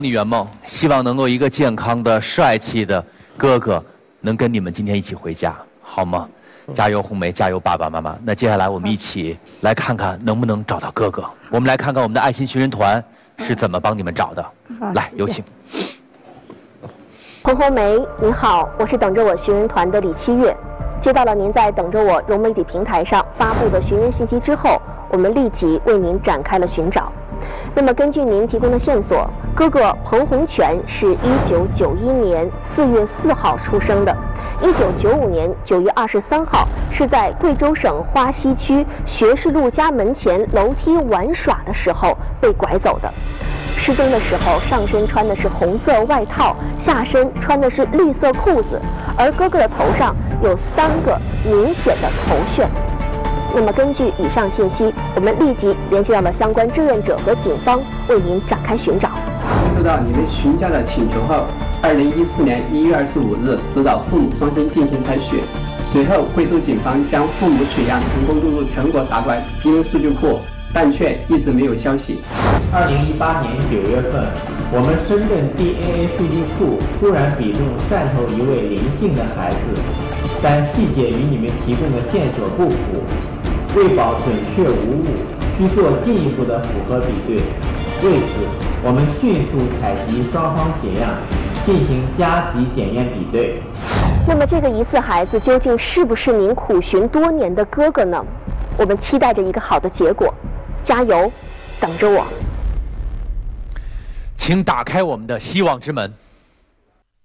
你圆梦，希望能够一个健康的、帅气的哥哥能跟你们今天一起回家，好吗？加油，红梅，加油，爸爸妈妈。那接下来我们一起来看看能不能找到哥哥。我们来看看我们的爱心寻人团是怎么帮你们找的。来，有请。 红梅，你好，我是等着我寻人团的李七月。接到了您在等着我融媒体平台上发布的寻人信息之后，我们立即为您展开了寻找。那么根据您提供的线索，哥哥彭洪全是1991年4月4号出生的，1995年9月23号是在贵州省花溪区学士路家门前楼梯玩耍的时候被拐走的。失踪的时候，上身穿的是红色外套，下身穿的是绿色裤子，而哥哥的头上有3个明显的头眩。那么根据以上信息，我们立即联系到了相关志愿者和警方，为您展开寻找。 收到你们询家的请求后，2014年1月25日指导父母双亲进行采血，随后贵州警方将父母血样成功录入全国答管基因数据库，但却一直没有消息。 2018年9月份，我们深圳 DNA 数据库突然笔中汕头一位林姓的孩子，但细节与你们提供的线索不符。为保准确无误，需做进一步的符合比对。为此，我们迅速采集双方血样，进行加急检验比对。 那么，这个疑似孩子究竟是不是您苦寻多年的哥哥呢？我们期待着一个好的结果，加油，等着我。 请打开我们的希望之门。